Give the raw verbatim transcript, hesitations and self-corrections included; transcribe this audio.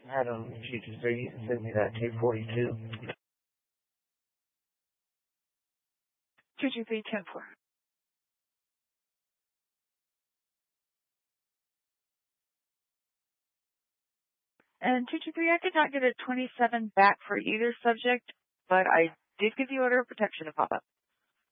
Adam, if you could say- send me that two forty-two. two two three ten four. And two two three, I did not get a twenty-seven back for either subject, but I did give the order of protection to pop up.